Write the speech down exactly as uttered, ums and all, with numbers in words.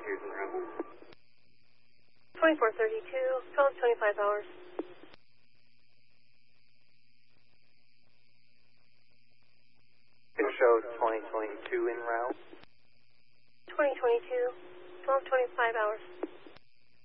years in route. twenty-four thirty-two, twelve twenty-five hours. It shows twenty twenty-two in route. twenty twenty-two, twelve twenty-five hours.